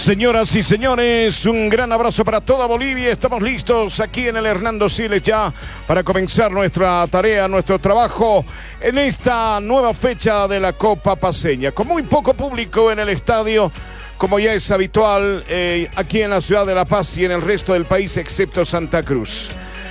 Señoras y señores, un gran abrazo para toda Bolivia. Estamos listos aquí en el Hernando Siles ya para comenzar nuestra tarea, nuestro trabajo en esta nueva fecha de la Copa Paceña. Con muy poco público en el estadio, como ya es habitual aquí en la ciudad de La Paz y en el resto del país, excepto Santa Cruz.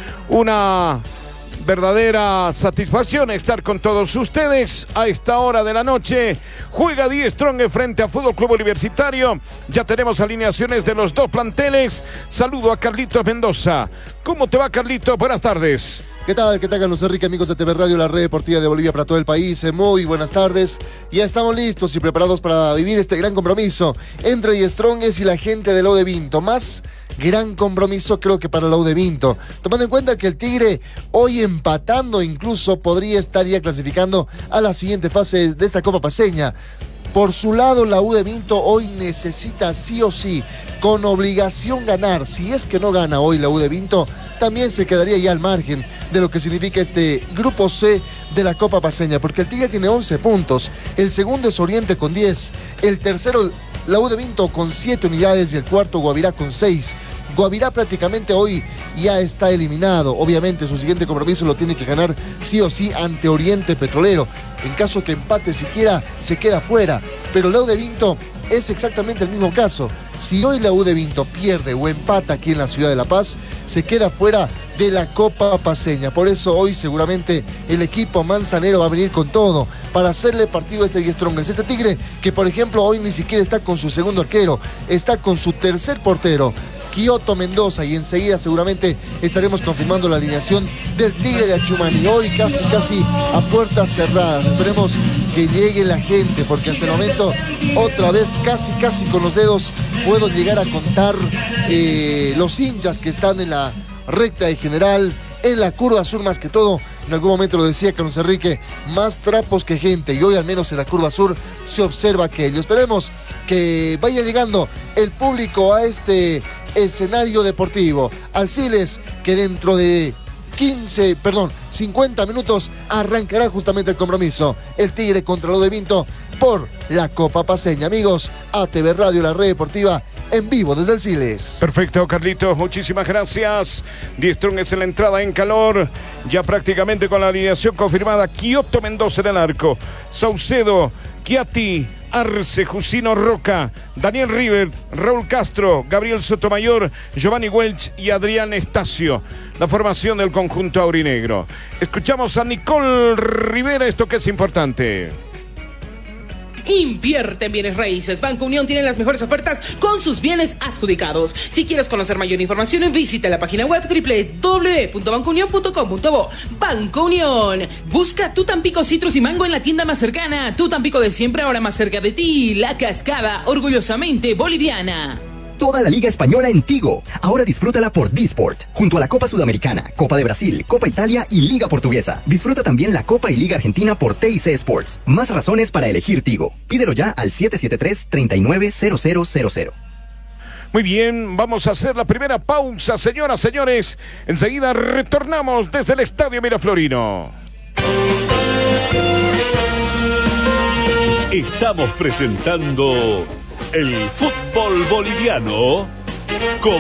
Una verdadera satisfacción estar con todos ustedes a esta hora de la noche. Juega Die Strong frente a Fútbol Club Universitario. Ya tenemos alineaciones de los dos planteles. Saludo a Carlitos Mendoza. ¿Cómo te va, Carlitos? Buenas tardes. ¿Qué tal, Carlos Enrique, amigos de TV Radio, la red deportiva de Bolivia para todo el país? Muy buenas tardes. Ya estamos listos y preparados para vivir este gran compromiso entre Die Strongest y la gente de la U de Vinto. Más gran compromiso creo que para la U de Vinto, tomando en cuenta que el Tigre hoy empatando incluso podría estar ya clasificando a la siguiente fase de esta Copa Paceña. Por su lado, la U de Vinto hoy necesita sí o sí, con obligación, ganar. Si es que no gana hoy la U de Vinto, también se quedaría ya al margen de lo que significa este Grupo C de la Copa Paceña, porque el Tigre tiene 11 puntos, el segundo es Oriente con 10, el tercero la U de Vinto con 7 unidades y el cuarto Guavirá con 6. Guavirá prácticamente hoy ya está eliminado. Obviamente su siguiente compromiso lo tiene que ganar sí o sí ante Oriente Petrolero. En caso que empate siquiera, se queda fuera. Pero la U de Vinto es exactamente el mismo caso. Si hoy la U de Vinto pierde o empata aquí en la ciudad de La Paz, se queda fuera de la Copa Paceña. Por eso hoy seguramente el equipo manzanero va a venir con todo para hacerle partido a este Die Strongest. Este Tigre que, por ejemplo, hoy ni siquiera está con su segundo arquero, está con su tercer portero, Quioto Mendoza, y enseguida seguramente estaremos confirmando la alineación del Tigre de Achumani. Hoy casi a puertas cerradas. Esperemos que llegue la gente, porque hasta el momento otra vez casi con los dedos puedo llegar a contar los hinchas que están en la recta de general, en la curva sur más que todo. En algún momento lo decía Carlos Enrique, más trapos que gente, y hoy al menos en la curva sur se observa aquello. Esperemos que vaya llegando el público a este escenario deportivo, al Siles, que dentro de 50 minutos arrancará justamente el compromiso, el Tigre contra la U de Vinto por la Copa Paceña. Amigos, ATV Radio, la red deportiva, en vivo desde el Siles. Perfecto, Carlitos, muchísimas gracias. Die Strongest en la entrada en calor, ya prácticamente con la alineación confirmada. Quioto Mendoza en el arco, Saucedo, Chiatti, Arce, Jusino Roca, Daniel River, Raúl Castro, Gabriel Sotomayor, Giovanni Welch y Adrián Estacio. La formación del conjunto aurinegro. Escuchamos a Nicole Rivera, esto que es importante. Invierte en bienes raíces. Banco Unión tiene las mejores ofertas con sus bienes adjudicados. Si quieres conocer mayor información, visita la página web www.bancounion.com.bo. Banco Unión. Busca tu Tampico Citrus y Mango en la tienda más cercana. Tu Tampico de siempre, ahora más cerca de ti. La Cascada, orgullosamente boliviana. Toda la Liga Española en Tigo. Ahora disfrútala por Disport, junto a la Copa Sudamericana, Copa de Brasil, Copa Italia y Liga Portuguesa. Disfruta también la Copa y Liga Argentina por TIC Sports. Más razones para elegir Tigo. Pídelo ya al 773-390000. Muy bien, vamos a hacer la primera pausa, señoras, señores. Enseguida retornamos desde el Estadio Miraflorino. Estamos presentando el fútbol boliviano con